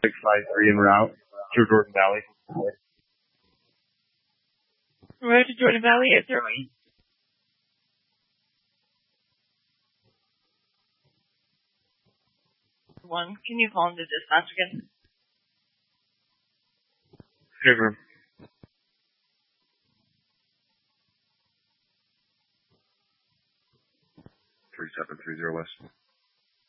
653 en route to Jordan Valley. Road to Jordan Valley at 08. One, can you call into dispatch again? Confirm. 3730 West.